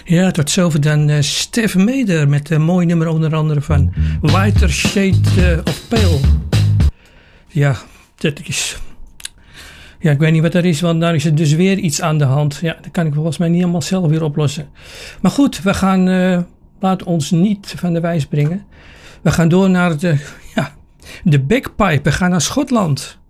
Ja, tot zover dan Stef Meder met een mooi nummer onder andere van Whiter Shade of Pale. Ja, dat is... Ja, ik weet niet wat er is, want daar is er dus weer iets aan de hand. Ja, dat kan ik volgens mij niet helemaal zelf weer oplossen. Maar goed, we gaan... laat ons niet van de wijs brengen. We gaan door naar de bagpipe. We gaan naar Schotland.